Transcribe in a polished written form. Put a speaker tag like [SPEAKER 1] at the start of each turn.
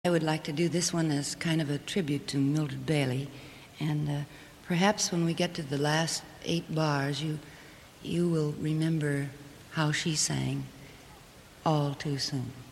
[SPEAKER 1] I would like to do this one as kind of a tribute to Mildred Bailey, and perhaps when we get to the last 8 bars, you will remember how she sang All Too Soon.